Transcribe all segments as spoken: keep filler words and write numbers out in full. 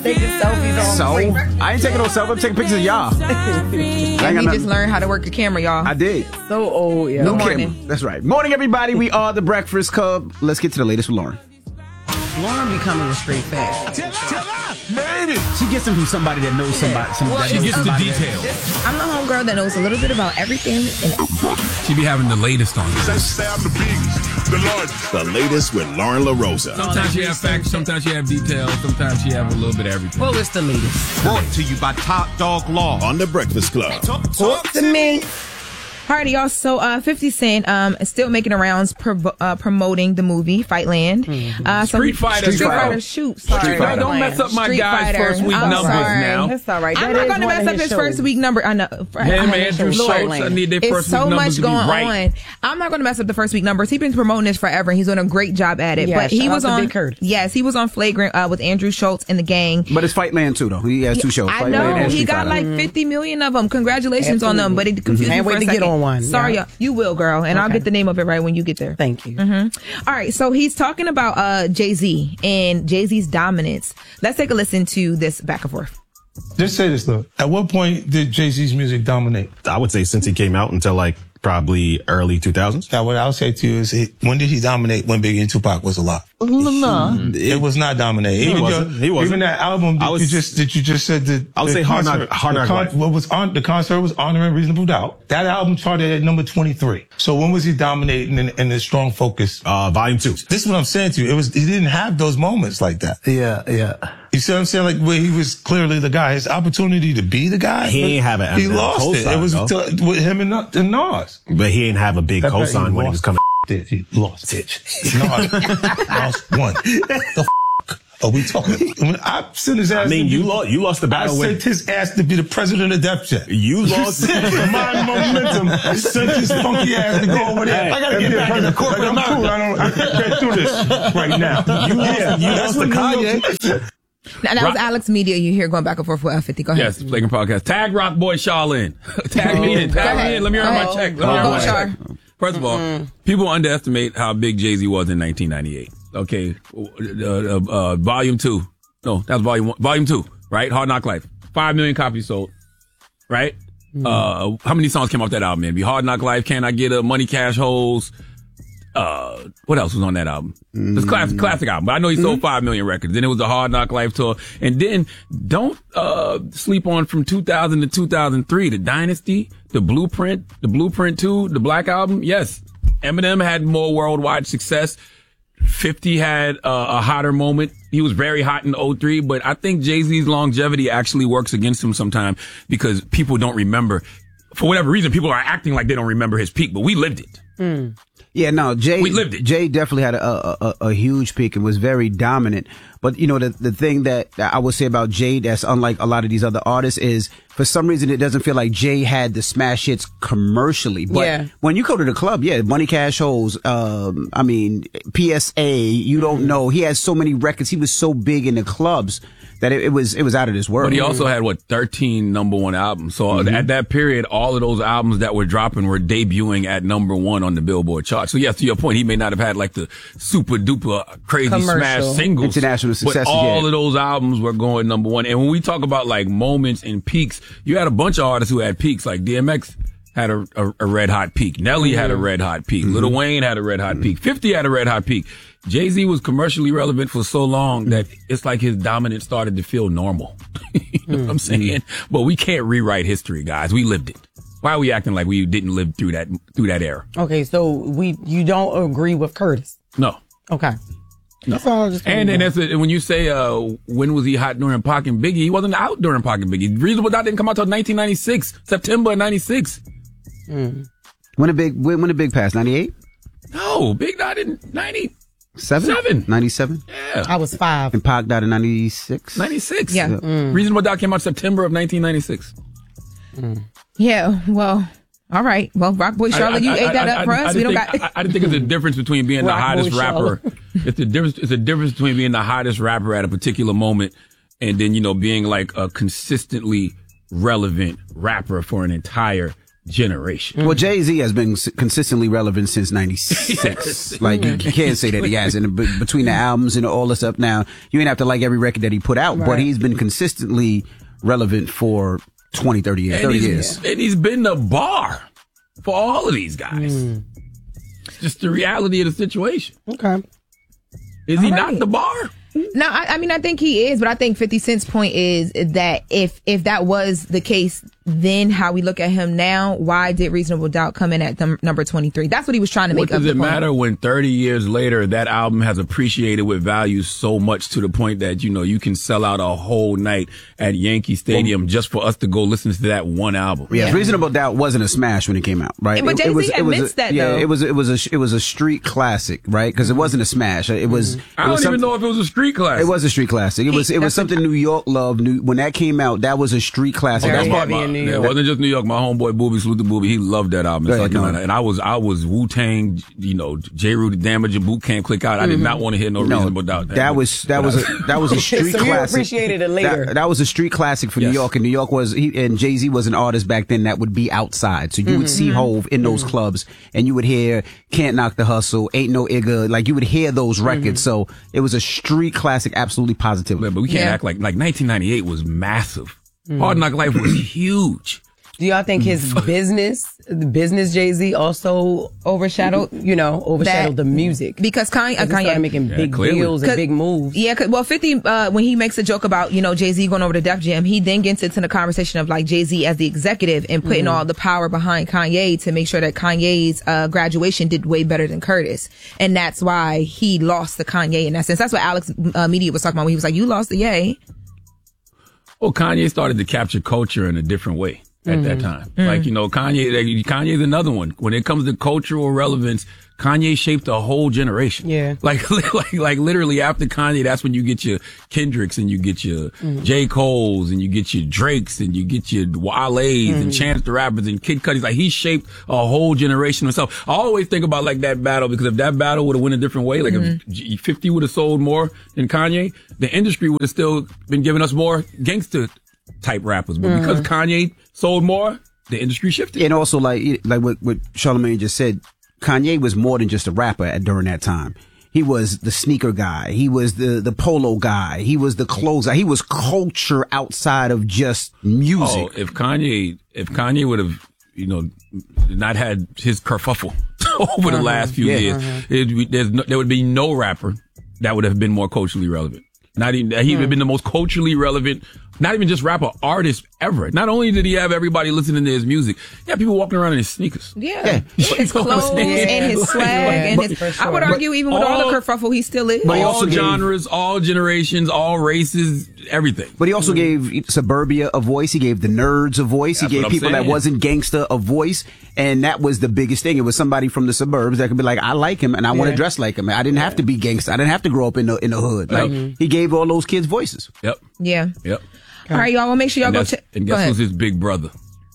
taking selfies on So, break. I ain't taking no selfies. I'm taking pictures of y'all. And he just learned how to work a camera, y'all. I did. So old, yeah. No Good camera. morning. That's right. Morning, everybody. We are the Breakfast Club. Let's get to the latest with Lauren. Lauren becoming a straight fact. She gets them from somebody that knows somebody. somebody She that knows gets the somebody details. I'm the homegirl that knows a little bit about everything. And She be having the latest on you. The latest with Lauren LaRosa. Sometimes she have facts, sometimes she have details, sometimes she have a little bit of everything. What was the latest? Brought to you by Top Dog Law on The Breakfast Club. Talk to me. Alrighty, y'all. So, uh, fifty Cent, um, is still making the rounds, pro- uh, promoting the movie Fightland. Mm-hmm. Uh, so Street Fighter. Street Street Fighter. Fighter. Shoot. Sorry. Street Fighter. Don't mess up my Street guy's Fighter. first week I'm numbers sorry. now. That's all right. I'm That not is going to one mess of up his his shows. first week number. I know. For, Him, I- Andrew Lord, Schultz, I need their It's first so week numbers much to be going right. on. I'm not going to mess up the first week numbers. He's been promoting this forever. He's doing a great job at it. Yeah, but he shout was out to on. Big Curtis. Yes, he was on Flagrant uh, with Andrew Schultz and the gang. But it's Fightland too, though. He has two shows. I Fightland know and he Street got Fighter. like fifty million of them. Congratulations on them, but it confused Can't me wait for a to get second. on one. Sorry, Yeah. y'all. You will, girl, and I'll Okay. get the name of it right when you get there. Thank you. Mm-hmm. All right, so he's talking about uh, Jay-Z and Jay-Z's dominance. Let's take a listen to this back and forth. Just say this though. At what point did Jay-Z's music dominate? I would say since he came out until like probably early two thousands. Now, what I'll say to you is, he, when did he dominate? When Biggie and Tupac was alive? It was not dominating. Even wasn't. your- He wasn't. Even that album that I was- you just that you just said that I would the say Hard Knock- concert- Hard the Knock Life. What was on the concert was honoring Reasonable Doubt. That album charted at number twenty-three. So when was he dominating in, in the strong focus? Uh, volume two. This is what I'm saying to you. It was he didn't have those moments like that. Yeah, yeah. You see what I'm saying? Like where he was clearly the guy. His opportunity to be the guy. He ain't have an He Eminem lost it. It cosign, was though. to, with him and, and Nas. But he didn't have a big That's right, cosign when he was lost coming. It. He lost it. Nas lost one. The f- are we talking? When I sent his ass. I mean, to you be- lost. You lost the I battle sent with. his ass to be the president of Def Jam. You lost. My momentum sent his funky ass to go over there. Hey, I gotta get back in the corporate like, I'm America. I don't. I can't do this right now. You lost. Yeah, You that's lost to what New York- Kanye. Now, that was Rock- Alex Media you hear going back and forth with F fifty. Go ahead. Yes, Flagrant Podcast. Tag Rock Boy Shaolin. Tag me in. Go Tag ahead. me in. Let me earn Go my ahead. check. Let me Go earn my Shar. check. First of all, people underestimate how big Jay-Z was in nineteen ninety-eight. Okay. Uh, uh, uh, volume two. No, that was volume one. Volume two, right? Hard Knock Life. Five million copies sold. Right? Uh, how many songs came off that album, man? Be Hard Knock Life, Can I Get a Money Cash Holes? Uh, what else was on that album? It's a classic, classic album, but I know he sold five million records. Then it was the Hard Knock Life tour. And then don't, uh, sleep on from two thousand to two thousand three, the Dynasty, the Blueprint, the Blueprint two, the Black Album. Yes. Eminem had more worldwide success. fifty had uh, a hotter moment. He was very hot in oh three, but I think Jay-Z's longevity actually works against him sometimes because people don't remember. For whatever reason, people are acting like they don't remember his peak, but we lived it. Mm. Yeah, no, Jay. We lived it. Jay definitely had a, a, a, a huge peak and was very dominant. But you know, the the thing that I would say about Jay that's unlike a lot of these other artists is for some reason it doesn't feel like Jay had the smash hits commercially. But Yeah. when you go to the club, yeah, Money Cash Holes, um, I mean, P S A, you don't know. He had so many records. He was so big in the clubs that it, it was it was out of this world. But he also had, what, thirteen number one albums. So Mm-hmm. at that period, all of those albums that were dropping were debuting at number one on the Billboard chart. So yes, to your point, he may not have had like the super duper crazy Commercial. smash singles. International success, But all yeah. of those albums were going number one. And when we talk about like moments and peaks, you had a bunch of artists who had peaks, like D M X had a, a, a red hot peak. Nelly had a red hot peak. Mm-hmm. Lil Wayne had a red hot peak. fifty had a red hot peak. Jay-Z was commercially relevant for so long that it's like his dominance started to feel normal. You know what I'm saying? But we can't rewrite history, guys. We lived it. Why are we acting like we didn't live through that through that era? Okay, so we you don't agree with Curtis. No. Okay. That's all I just And and that's it. When you say uh when was he hot during Pac and Biggie, he wasn't out during Pac and Biggie. Reasonable Doubt didn't come out till nineteen ninety-six, September of ninety-six. Mm. when a big when, when a big pass ninety-eight, No, Big died in ninety seven, Seven. ninety-seven, yeah I was five. and Pac died in ninety-six. ninety-six. Yeah. Mm. Reasonable Doubt came out September of nineteen ninety-six. Yeah, well, all right. Well, Rock Boy Charlotte, you I- ate I- that I- up I- for I us. We didn't don't think- got. I, I didn't think there's a difference between being the Rock hottest Boy rapper. It's the difference. It's a difference between being the hottest rapper at a particular moment and then, you know, being like a consistently relevant rapper for an entire generation. Well, Jay-Z has been s- consistently relevant since ninety-six. Like, you can't say that he hasn't. But between the albums and all this stuff now, you ain't have to like every record that he put out, Right. but he's been consistently relevant for twenty, thirty years. And thirty he's, years. and he's been the bar for all of these guys. Mm. It's just the reality of the situation. Okay. Is he All not right. the bar? No, I, I mean, I think he is, but I think fifty Cent's point is that if if that was the case, then how we look at him now, why did Reasonable Doubt come in at num- number twenty-three? That's what he was trying to What make does up it the point. matter when thirty years later that album has appreciated with value so much to the point that, you know, you can sell out a whole night at Yankee Stadium just for us to go listen to that one album? Yes, Yeah. Reasonable Doubt wasn't a smash when it came out, right? But It- it was- Jay-Z it was admits a- that, yeah, though. it was it was a it was a street classic, right? Because it wasn't a smash. It was. I it was don't even some- know if it was a street class. It was a street classic. It was it was That's something New York loved. New, when that came out, that was a street classic. Very That's That's why. heavy my, in New yeah, York. it wasn't just New York. My homeboy Booby, salute to Booby, he loved that album in Go South ahead, no. Carolina. And I was I was Wu Tang, you know, J. Rue, the Damage, and Boot Camp Click Out. I did not want to hear no, No, Reasonable Doubt. that was that was a that was a street So you classic. appreciated it later. That, that was a street classic for New Yes. York, and New York was he, and Jay Z was an artist back then that would be outside. So you would see Hove in those clubs, and you would hear "Can't Knock the Hustle," "Ain't No Igga," like you would hear those records. So it was a street classic, absolutely positively. but we can't Yeah. act like like nineteen ninety-eight was massive. Hard Knock Life was huge. Do y'all think his business, the business Jay-Z also overshadowed, you know, overshadowed That- the music? Because Kanye, uh, Because he started Kanye making Yeah, big clearly. deals and 'Cause- big moves. Yeah, 'cause- well, fifty, uh, when he makes a joke about, you know, Jay-Z going over to Def Jam, he then gets into the conversation of like Jay-Z as the executive and putting all the power behind Kanye to make sure that Kanye's uh, graduation did way better than Curtis. And that's why he lost to Kanye in that sense. That's what Alex uh, Media was talking about when he was like, you lost to Ye. Well, Kanye started to capture culture in a different way at that time. Like, you know, Kanye, like, Kanye's another one. When it comes to cultural relevance, Kanye shaped a whole generation. Yeah. Like, like, like literally after Kanye, that's when you get your Kendricks and you get your J. Cole's and you get your Drakes and you get your Wale's and Chance the Rappers and Kid Cudi's. Like, he shaped a whole generation himself. I always think about like that battle because if that battle would have went a different way, like if fifty would have sold more than Kanye, the industry would have still been giving us more gangster type rappers. But because Kanye sold more, the industry shifted. And also, like like what, what Charlamagne just said, Kanye was more than just a rapper at, during that time. He was the sneaker guy. He was the, the polo guy. He was the clothes guy. He was culture outside of just music. Oh, if Kanye, if Kanye would have, you know, not had his kerfuffle over the last few Yeah. years, it'd be, there's no, there would be no rapper that would have been more culturally relevant. Not even, he would have been the most culturally relevant, not even just rapper, artist ever. Not only did he have everybody listening to his music, he had people walking around in his sneakers. Yeah. Yeah. His clothes and his swag and But- his, for I would sure. argue even with all, all- the kerfuffle, he still is. But he all also gave- genres, all generations, all races, everything. But he also gave Suburbia a voice. He gave the nerds a voice. That's he gave what I'm people that saying. wasn't gangster a voice. And that was the biggest thing. It was somebody from the suburbs that could be like, I like him and I want to Yeah. dress like him. I didn't have to be gangster. I didn't have to grow up in the, in the hood. Like, Yep. he gave all those kids voices. Yep. Yeah. Yep. All right, y'all. Well, make sure y'all And, go that's- check. and Go guess ahead. who's his big brother?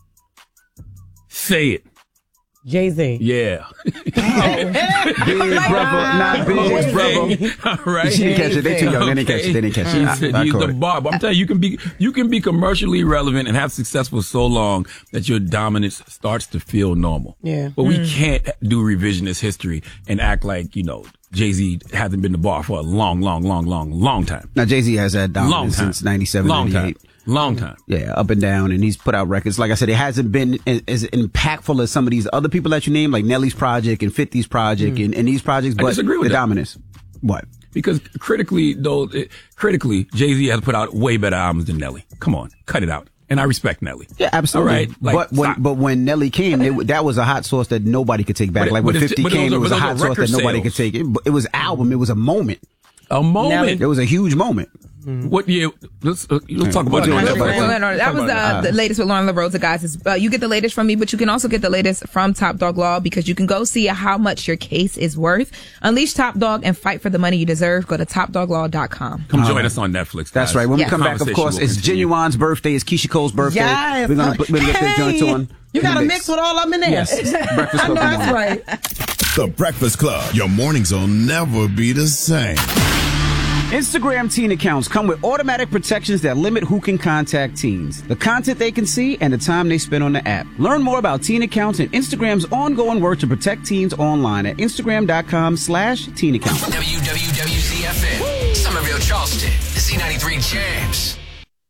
Say it. Jay-Z. Yeah. Big brother, not big brother. All right. She didn't catch it. They too young. They didn't catch it. They didn't catch it. He I- said I he's caught the it. bar. But I'm telling you, you can be you can be commercially relevant and have success for so long that your dominance starts to feel normal. Yeah. But we can't do revisionist history and act like, you know, Jay-Z hasn't been the bar for a long, long, long, long, long time. Now, Jay-Z has had Long dominance time. since ninety-seven, Long time. ninety-eight. Long time. Yeah, up and down, and he's put out records. Like I said, it hasn't been as, as impactful as some of these other people that you named, like Nelly's project and fifty's project and, and these projects. I But disagree with the that. dominance. What? Because critically, though, it, critically, Jay-Z has put out way better albums than Nelly. Come on, cut it out. And I respect Nelly. Yeah, absolutely. All right. Like, but when stop. but when Nelly came, it, that was a hot sauce that nobody could take back. But it- like but when it's- fifty but those came, are- it was but a those hot are sauce that record nobody could sales. take. It, it was album. It was a moment. A moment. It was a huge moment. What year? Let's uh, let's talk about What it. year? Let's talk What about year? it. No, no, that was the, the latest with Lauren LaRosa, guys. It's, uh, you get the latest from me, but you can also get the latest from Top Dog Law because you can go see how much your case is worth. Unleash Top Dog and fight for the money you deserve. Go to top dog law dot com. Come join us on Netflix. That's guys. right. When Yeah. we come back, of Conversation course, will it's continue. Genuine's birthday. It's Keisha Cole's birthday. Yes. We're gonna put we're gonna get that joint on. You got to in the mix with all of them in there. Yes. Breakfast I Club. know Good that's morning. right. The Breakfast Club. Your mornings will never be the same. Instagram teen accounts come with automatic protections that limit who can contact teens, the content they can see, and the time they spend on the app. Learn more about teen accounts and Instagram's ongoing work to protect teens online at Instagram.com slash teen account. W W W Z F M, Somerville, Charleston, the Z ninety-three Jams.